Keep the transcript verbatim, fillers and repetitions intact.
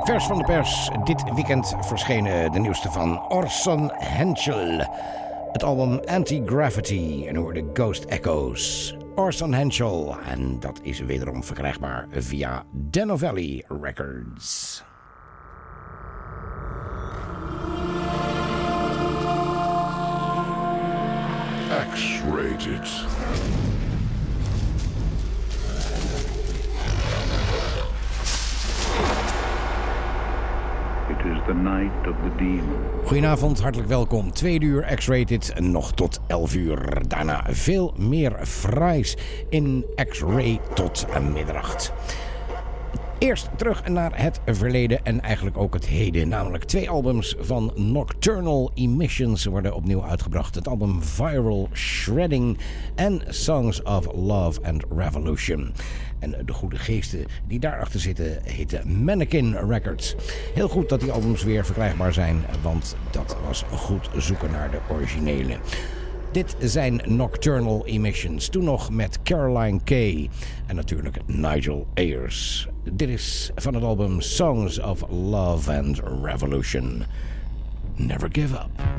Vers van de pers, dit weekend verschenen de nieuwste van Orson Henschel. Het album Anti-Gravity en hoorde Ghost Echoes. Orson Henschel en dat is wederom verkrijgbaar via Denovelli Records. X-rated. It is the night of the demon. Goedenavond, hartelijk welkom. Tweede uur X-Rated, nog tot elf uur. Daarna veel meer fraais in X-Ray tot middernacht. Eerst terug naar het verleden en eigenlijk ook het heden. Namelijk twee albums van Nocturnal Emissions worden opnieuw uitgebracht. Het album Viral Shredding en Songs of Love and Revolution. En de goede geesten die daarachter zitten heten Mannequin Records. Heel goed dat die albums weer verkrijgbaar zijn, want dat was goed zoeken naar de originele. Dit zijn Nocturnal Emissions, toen nog met Caroline Kay en natuurlijk Nigel Ayers. Dit is van het album Songs of Love and Revolution. Never give up.